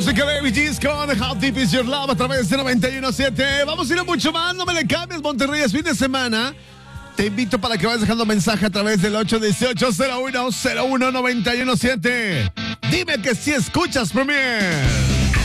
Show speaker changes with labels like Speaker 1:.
Speaker 1: música de BG's con How Deep Is Your Love a través de 91.7. Vamos a ir a mucho más, no me le cambies, Monterrey, es fin de semana. Te invito para que vayas dejando mensaje a través del 818-01-01-917. Dime que si escuchas Premier.